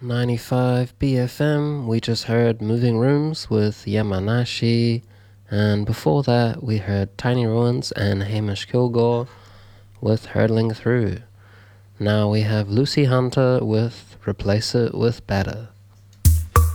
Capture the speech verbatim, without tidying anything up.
ninety-five B F M, we just heard Moving Rooms with Yamanashi, and before that we heard Tiny Ruins and Hamish Kilgore with Hurtling Through. Now we have Lucy Hunter with Replace It With Better.